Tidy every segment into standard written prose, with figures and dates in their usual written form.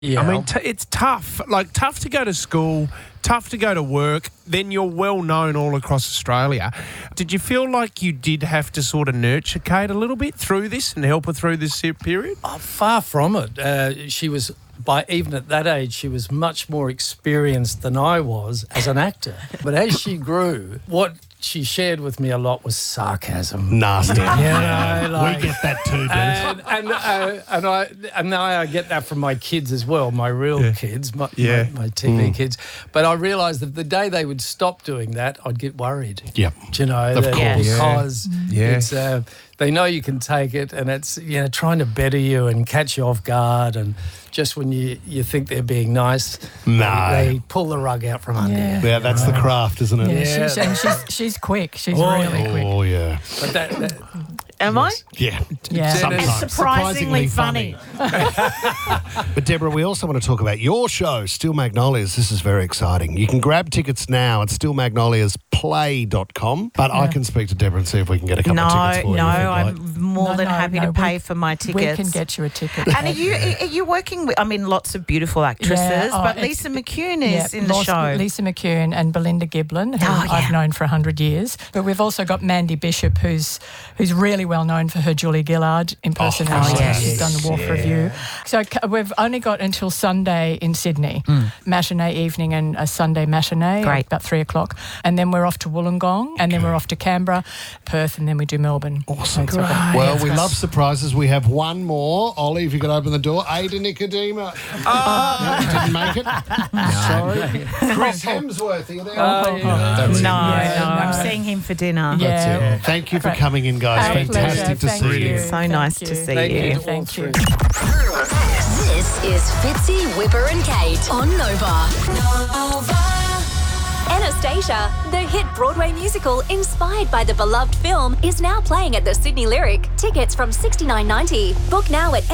Yeah. I mean, it's tough. Like, tough to go to school, tough to go to work. Then you're well known all across Australia. Did you feel like you did have to sort of nurture Kate a little bit through this and help her through this period? Far from it. She was, even at that age, she was much more experienced than I was as an actor. But as she grew, what she shared with me a lot was sarcasm. Nasty. You know, like, we get that too, dude. and now I get that from my kids as well, my real kids, my TV kids. But I realised that the day they would stop doing that, I'd get worried. Yep. Do you know, Of course. because it's they know you can take it, and it's trying to better you and catch you off guard, and just when you think they're being nice, they pull the rug out from under you. Yeah, that's the craft, isn't it? Yeah, she's quick. She's really quick. Oh, yeah. But that Am I? Yeah. Yeah. Sometimes. It's surprisingly funny. But Deborah, we also want to talk about your show, Still Magnolias. This is very exciting. You can grab tickets now at stillmagnoliasplay.com. But I can speak to Deborah and see if we can get a couple of tickets for you. No, if you'd I'm like. more than happy to pay for my tickets. We can get you a ticket. And are you working with, lots of beautiful actresses, but Lisa McCune is in the show. Lisa McCune and Belinda Giblin, who I've known for 100 years. But we've also got Mandy Bishop, who's really well known for her Julie Gillard impersonation. She's done the Wharf Review. So we've only got until Sunday in Sydney, matinee evening and a Sunday matinee at about 3 o'clock. And then we're off to Wollongong, and then we're off to Canberra, Perth, and then we do Melbourne. Awesome. Well, we love surprises. We have one more. Ollie, if you could open the door. Ada Nicodema. Didn't make it. Sorry. Chris Hemsworth, are you there? No, I'm seeing him for dinner. That's it. Thank you for coming in, guys. Fantastic to see you. So nice to see you. Thank you. This is Fitzy, Whipper and Kate on Nova. Anastasia, the hit Broadway musical inspired by the beloved film, is now playing at the Sydney Lyric. Tickets from $69.90. Book now at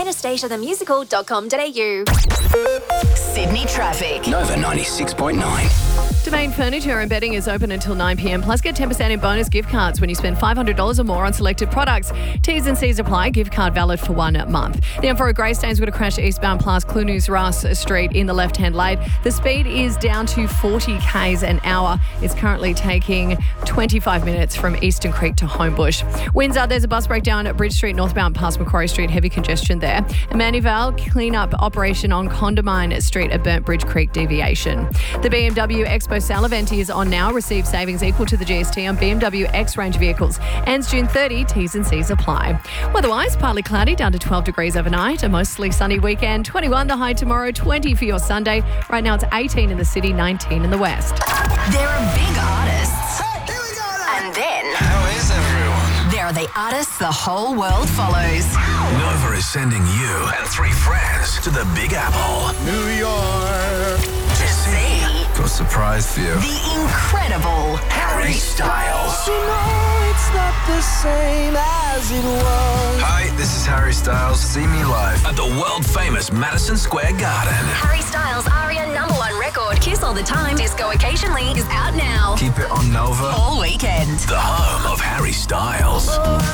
anastasiathemusical.com.au. Sydney traffic. Nova 96.9. Domain Furniture and Bedding is open until 9 p.m. Plus get 10% in bonus gift cards when you spend $500 or more on selected products. T's and C's apply. Gift card valid for 1 month. The M4 Greystanes would have crashed eastbound past Clunies Ross Street in the left-hand lane. The speed is down to 40 k's an hour. It's currently taking 25 minutes from Eastern Creek to Homebush. Windsor, there's a bus breakdown at Bridge Street northbound past Macquarie Street. Heavy congestion there. And Manivale, clean-up operation on Condamine Street at Burnt Bridge Creek deviation. The BMW Expo Sale event is on now. Receive savings equal to the GST on BMW X range vehicles. Ends June 30. T's and C's apply. Weatherwise, partly cloudy, down to 12 degrees overnight. A mostly sunny weekend. 21 the high tomorrow, 20 for your Sunday. Right now it's 18 in the city, 19 in the west. There are big artists. Hey, here we go now. And then... How is everyone? There are the artists the whole world follows. Nova is sending you and 3 friends to the Big Apple, New York, To see for a surprise for you. the incredible Harry Styles. You know it's not the same as it was. Hi, this is Harry Styles. See me live at the world-famous Madison Square Garden. Harry Styles' ARIA #1 record, Kiss All the Time, Disco Occasionally, is out now. Keep it on Nova. All weekend. The home of Harry Styles.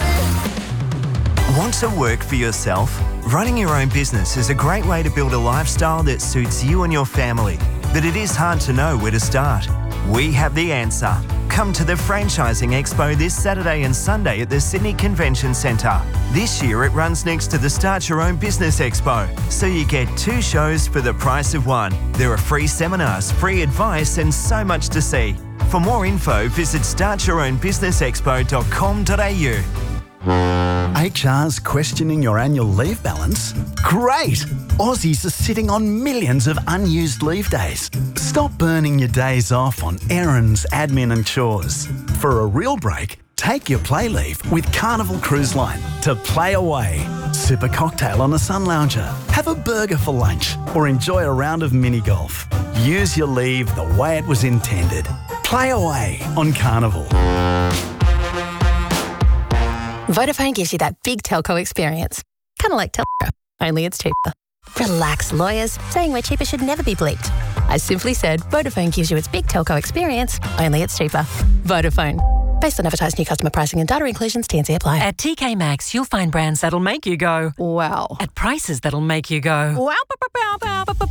Want to work for yourself? Running your own business is a great way to build a lifestyle that suits you and your family. But it is hard to know where to start. We have the answer. Come to the Franchising Expo this Saturday and Sunday at the Sydney Convention Centre. This year it runs next to the Start Your Own Business Expo, so you get 2 shows for the price of 1. There are free seminars, free advice and so much to see. For more info, visit startyourownbusinessexpo.com.au. HR's questioning your annual leave balance? Great! Aussies are sitting on millions of unused leave days. Stop burning your days off on errands, admin and chores. For a real break, take your play leave with Carnival Cruise Line to play away. Sip a cocktail on a sun lounger, have a burger for lunch, or enjoy a round of mini golf. Use your leave the way it was intended. Play away on Carnival. Vodafone gives you that big telco experience. Kind of like Telstra, only it's cheaper. Relax, lawyers. Saying we're cheaper should never be bleeped. I simply said Vodafone gives you its big telco experience, only it's cheaper. Vodafone. Based on advertised new customer pricing and data inclusions, T&C apply. At TK Maxx, you'll find brands that'll make you go, wow. at prices that'll make you go, Wow.